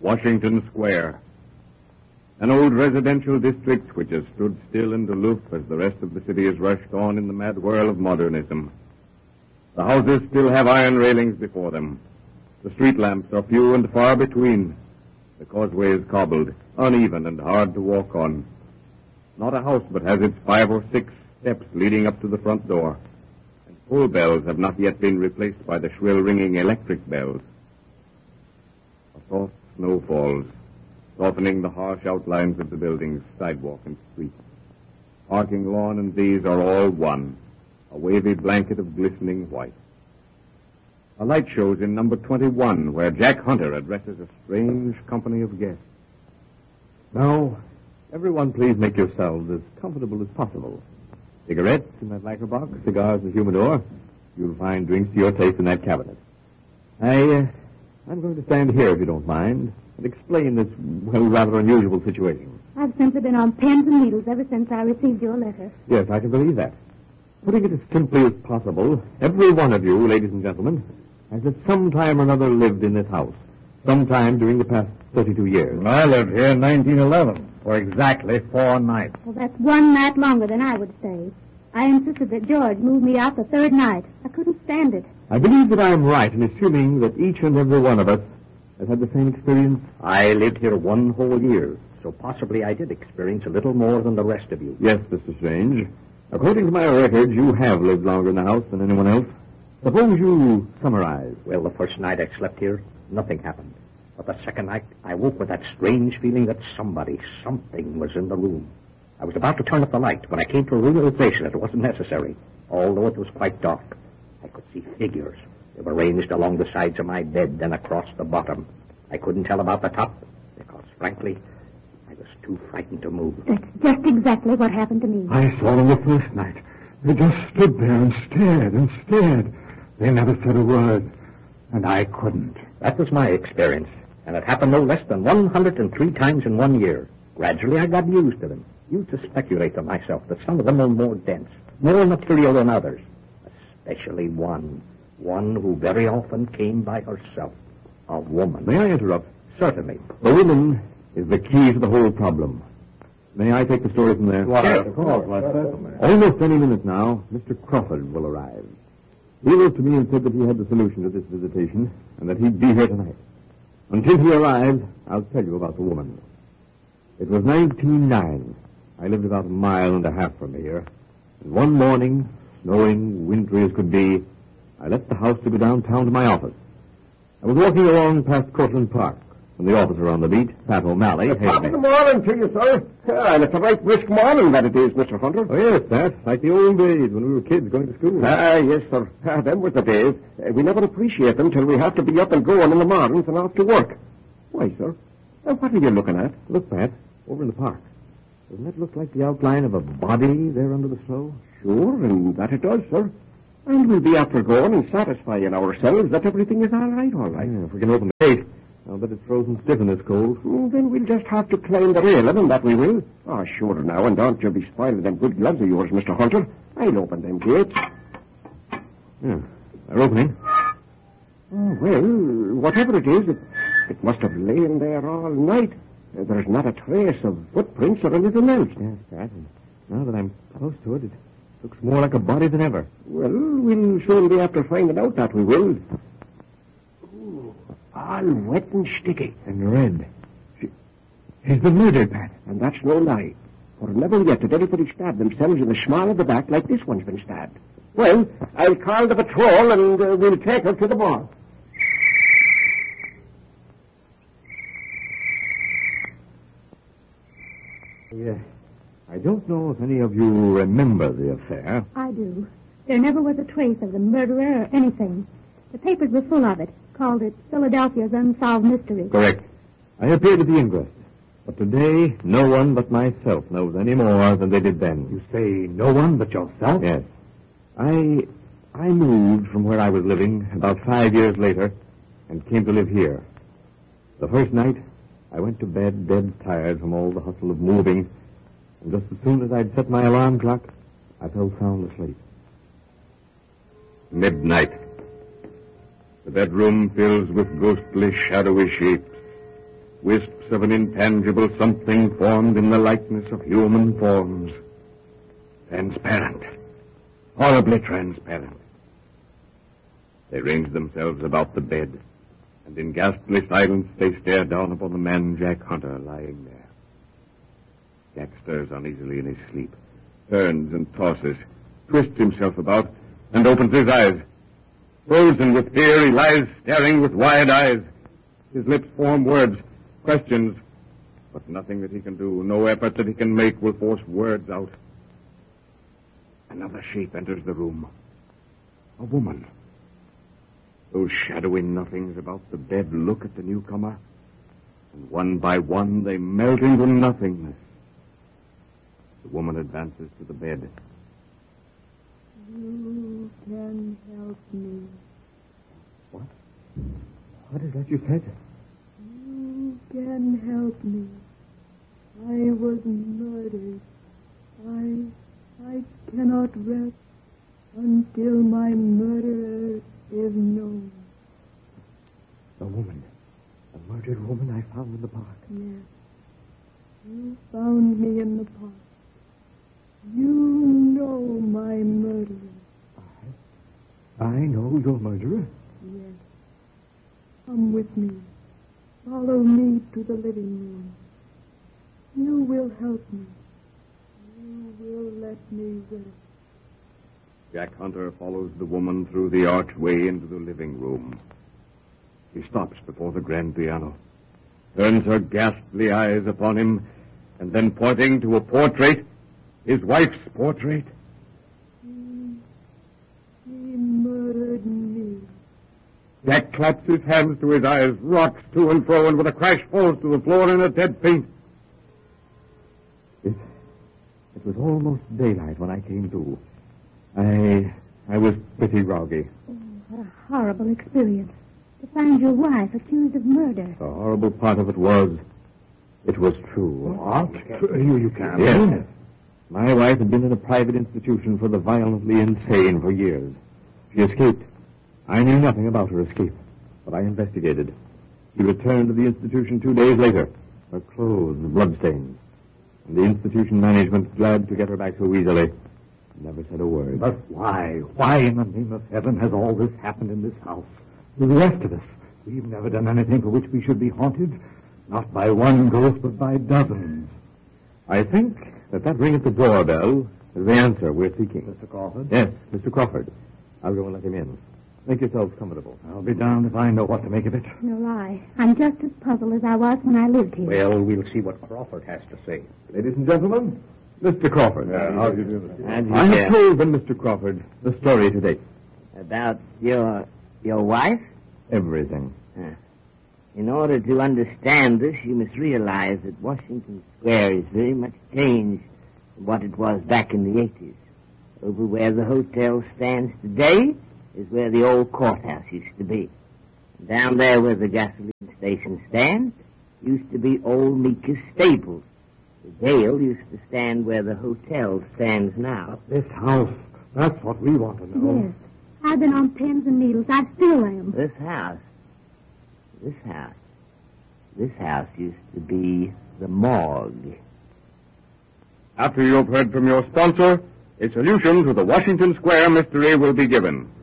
Washington Square. An old residential district which has stood still and aloof as the rest of the city has rushed on in the mad whirl of modernism. The houses still have iron railings before them. The street lamps are few and far between. The causeway is cobbled, uneven and hard to walk on. Not a house but has its 5 or 6 steps leading up to the front door. And pull bells have not yet been replaced by the shrill ringing electric bells. A soft snow falls, softening the harsh outlines of the buildings, sidewalk and street. Arcing lawn and these are all one, a wavy blanket of glistening white. A light shows in number 21, where Jack Hunter addresses a strange company of guests. Now, everyone please make yourselves as comfortable as possible. Cigarettes in that lacquer box, cigars in the humidor. You'll find drinks to your taste in that cabinet. I'm going to stand here, if you don't mind, and explain this, rather unusual situation. I've simply been on pins and needles ever since I received your letter. Yes, I can believe that. Putting it as simply as possible, every one of you, ladies and gentlemen, has at some time or another lived in this house, sometime during the past 32 years. Well, I lived here in 1911, for exactly 4 nights. Well, that's 1 night longer than I would stay. I insisted that George move me out the 3rd night. I couldn't stand it. I believe that I am right in assuming that each and every one of us has had the same experience. I lived here 1 whole year, so possibly I did experience a little more than the rest of you. Yes, Mr. Strange. According to my records, you have lived longer in the house than anyone else. Suppose you summarize. Well, the first night I slept here, nothing happened. But the second night, I woke with that strange feeling that something was in the room. I was about to turn up the light when I came to a realization that it wasn't necessary, although it was quite dark. I could see figures. They were ranged along the sides of my bed and across the bottom. I couldn't tell about the top because, frankly, I was too frightened to move. That's just exactly what happened to me. I saw them the first night. They just stood there and stared. They never said a word, and I couldn't. That was my experience, and it happened no less than 103 times in 1 year. Gradually, I got used to them. Used to speculate to myself that some of them were more dense, more material than others. Especially one who very often came by herself, a woman. May I interrupt? Certainly. The woman is the key to the whole problem. May I take the story from there? Yes, of course. Certainly. Almost any minute now, Mr. Crawford will arrive. He wrote to me and said that he had the solution to this visitation and that he'd be here tonight. Until he arrived, I'll tell you about the woman. It was 1909. I lived about 1.5 miles from here. And one morning, snowing, wintry as could be, I left the house to go downtown to my office. I was walking along past Cortlandt Park when the officer on the beat, Pat O'Malley, hailed me. Good morning to you, sir. And it's a right brisk morning that it is, Mr. Hunter. Oh, yes, Pat, like the old days when we were kids going to school. Yes, sir. Them was the days. We never appreciate them till we have to be up and going in the mornings and off to work. Why, sir? What are you looking at? Look, Pat, over in the park. Doesn't that look like the outline of a body there under the snow? Sure, and that it does, sir. And we'll be after going and satisfying ourselves that everything is all right. Yeah, if we can open the gate. I'll bet it's frozen stiff in this cold. Then we'll just have to climb the railing, and that we will. Oh, sure now, and don't you be spoiling them good gloves of yours, Mr. Hunter. I'll open them gates. Yeah, they're opening. Oh, well, whatever it is, it must have lain there all night. There's not a trace of footprints or anything else. Yes, Pat, and now that I'm close to it, it looks more like a body than ever. Well, we'll soon be after finding out that we will. All wet and sticky. And red. She's been murdered, Pat. And that's no lie. For never yet did anybody stab themselves in the small of the back like this one's been stabbed. Well, I'll call the patrol and we'll take her to the morgue. I don't know if any of you remember the affair. I do. There never was a trace of the murderer or anything. The papers were full of it. Called it Philadelphia's Unsolved Mystery. Correct. I appeared at the inquest. But today, no one but myself knows any more than they did then. You say no one but yourself? Yes. I moved from where I was living about 5 years later and came to live here. The first night, I went to bed dead tired from all the hustle of moving, and just as soon as I'd set my alarm clock, I fell sound asleep. Midnight. The bedroom fills with ghostly, shadowy shapes. Wisps of an intangible something formed in the likeness of human forms. Transparent. Horribly transparent. They ranged themselves about the bed, and in ghastly silence they stared down upon the man Jack Hunter lying there. Jack stirs uneasily in his sleep, turns and tosses, twists himself about, and opens his eyes. Frozen with fear, he lies staring with wide eyes. His lips form words, questions, but nothing that he can do, no effort that he can make will force words out. Another shape enters the room. A woman. Those shadowy nothings about the bed look at the newcomer, and one by one they melt into nothingness. The woman advances to the bed. You can help me. What? What is that you said? You can help me. I was murdered. I cannot rest until my murderer is known. The woman. The murdered woman I found in the park. Yes. You found me in the park. You know my murderer. I know your murderer? Yes. Come with me. Follow me to the living room. You will help me. You will let me rest. Jack Hunter follows the woman through the archway into the living room. She stops before the grand piano, turns her ghastly eyes upon him, and then pointing to a portrait, his wife's portrait. He murdered me. Jack claps his hands to his eyes, rocks to and fro, and with a crash falls to the floor in a dead faint. It was almost daylight when I came to. I was pretty groggy. Oh, what a horrible experience. To find your wife accused of murder. The horrible part of it was true. What? You can't. Yes. My wife had been in a private institution for the violently insane for years. She escaped. I knew nothing about her escape, but I investigated. She returned to the institution 2 days later, her clothes bloodstained. And the institution management, glad to get her back so easily, never said a word. But why? Why in the name of heaven has all this happened in this house? To the rest of us, we've never done anything for which we should be haunted. Not by one ghost, but by dozens. I think that ring at the doorbell is the answer we're seeking. Mr. Crawford? Yes, Mr. Crawford. I'll go and let him in. Make yourselves comfortable. I'll be damned if I know what to make of it. No lie. I'm just as puzzled as I was when I lived here. Well, we'll see what Crawford has to say. Ladies and gentlemen, Mr. Crawford. How do you do? I have told them, Mr. Crawford, the story to date. About your wife? Everything. In order to understand this, you must realize that Washington Square is very much changed from what it was back in the 80s. Over where the hotel stands today is where the old courthouse used to be. And down there where the gasoline station stands used to be old Meeker's stables. The jail used to stand where the hotel stands now. This house, that's what we want to know. Yes. I've been on pins and needles. I still am. This house used to be the morgue. After you've heard from your sponsor, a solution to the Washington Square mystery will be given.